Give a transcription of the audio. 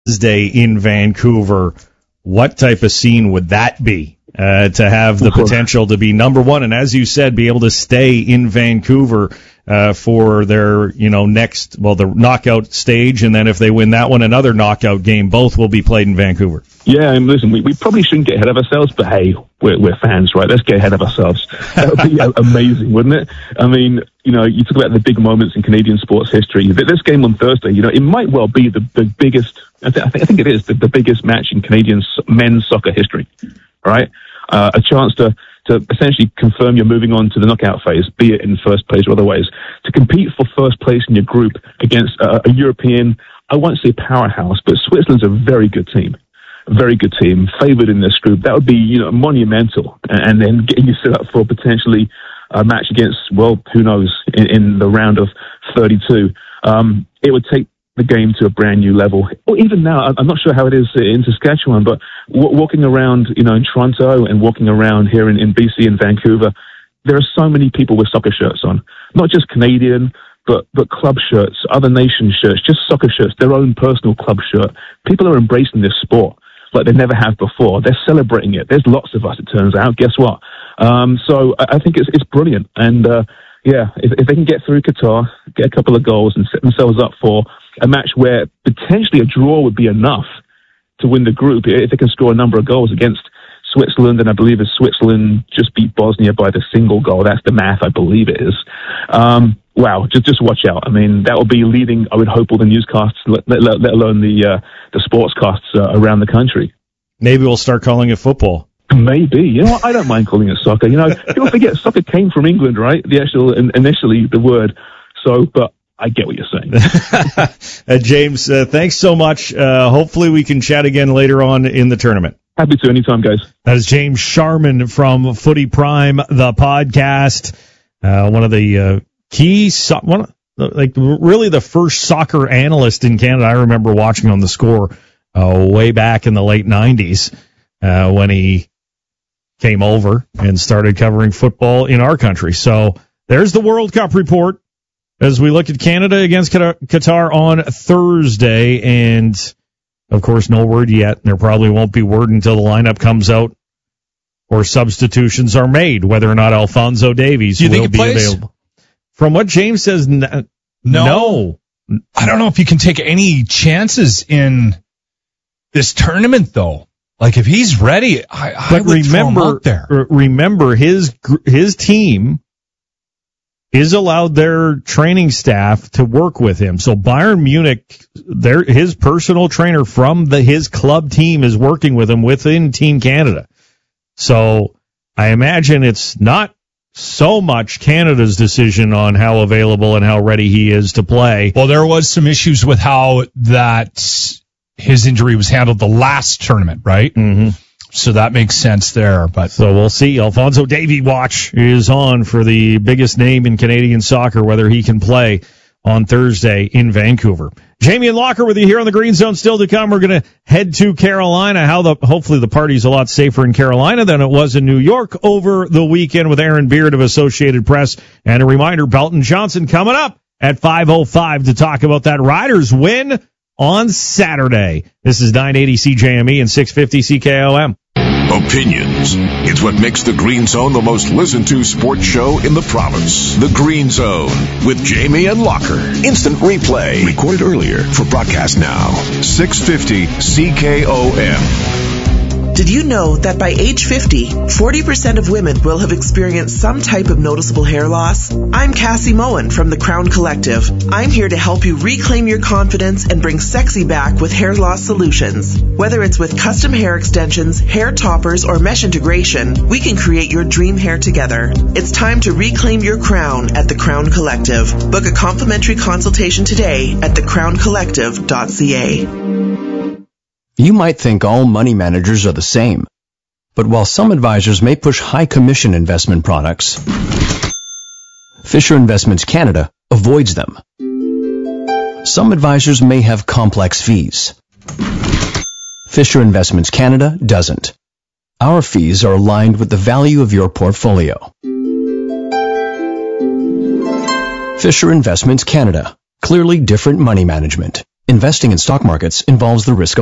Wednesday in Vancouver, what type of scene would that be? To have the potential to be number one, and as you said, be able to stay in Vancouver for their, the knockout stage, and then if they win that one, another knockout game. Both will be played in Vancouver. Yeah, and listen, we probably shouldn't get ahead of ourselves, but hey, we're fans, right? Let's get ahead of ourselves. That would be amazing, wouldn't it? I mean, you talk about the big moments in Canadian sports history. This game on Thursday, it might well be the biggest, I think it is the biggest match in Canadian men's soccer history, right? A chance to essentially confirm you're moving on to the knockout phase, be it in first place or other ways, to compete for first place in your group against a European, I won't say powerhouse, but Switzerland's a very good team. Very good team, favored in this group. That would be, monumental. And then getting you set up for potentially a match against, who knows, in the round of 32. It would take the game to a brand new level. Or even now, I'm not sure how it is in Saskatchewan, but walking around, in Toronto and walking around here in BC and Vancouver, there are so many people with soccer shirts on. Not just Canadian, but club shirts, other nation shirts, just soccer shirts, their own personal club shirt. People are embracing this sport like they never have before. They're celebrating it. There's lots of us, it turns out. Guess what? So I think it's brilliant. And, if they can get through Qatar, get a couple of goals and set themselves up for a match where potentially a draw would be enough to win the group, if they can score a number of goals against Switzerland, and I believe Switzerland just beat Bosnia by the single goal. That's the math, I believe it is. Wow, just watch out. I mean, that will be leading, I would hope, all the newscasts, let alone the sportscasts around the country. Maybe we'll start calling it football. Maybe. You know what? I don't mind calling it soccer. People forget soccer came from England, right? Initially, the word. So, but I get what you're saying. James, thanks so much. Hopefully we can chat again later on in the tournament. Happy to, anytime, guys. That is James Sharman from Footy Prime, the podcast. One of the really the first soccer analyst in Canada I remember watching on The Score way back in the late 90s when he came over and started covering football in our country. So there's the World Cup report as we look at Canada against Qatar on Thursday. And, of course, no word yet. There probably won't be word until the lineup comes out or substitutions are made, whether or not Alphonso Davies will be available. From what James says, no. I don't know if you can take any chances in this tournament, though. Like, if he's ready, I would throw him out there. Remember, his team is allowed their training staff to work with him. So Bayern Munich, his personal trainer from his club team is working with him within Team Canada. So I imagine it's not so much Canada's decision on how available and how ready he is to play. Well, there was some issues with how his injury was handled the last tournament, right? Mm-hmm. So that makes sense there. But so we'll see. Alphonso Davies watch is on for the biggest name in Canadian soccer, whether he can play on Thursday in Vancouver. Jamie and Locker with you here on the Green Zone. Still to come, we're going to head to Carolina. Hopefully the party's a lot safer in Carolina than it was in New York over the weekend with Aaron Beard of Associated Press. And a reminder, Belton Johnson coming up at 5:05 to talk about that Riders win on Saturday. This is 980 CJME and 650 CKOM. Opinions. It's what makes the Green Zone the most listened to sports show in the province. The Green Zone with Jamie and Locker. Instant replay. Recorded earlier for broadcast now. 650 CKOM. Did you know that by age 50, 40% of women will have experienced some type of noticeable hair loss? I'm Cassie Moen from the Crown Collective. I'm here to help you reclaim your confidence and bring sexy back with hair loss solutions. Whether it's with custom hair extensions, hair toppers, or mesh integration, we can create your dream hair together. It's time to reclaim your crown at the Crown Collective. Book a complimentary consultation today at thecrowncollective.ca. You might think all money managers are the same, but while some advisors may push high commission investment products, Fisher Investments Canada avoids them. Some advisors may have complex fees. Fisher Investments Canada doesn't. Our fees are aligned with the value of your portfolio. Fisher Investments Canada. Clearly different money management. Investing in stock markets involves the risk of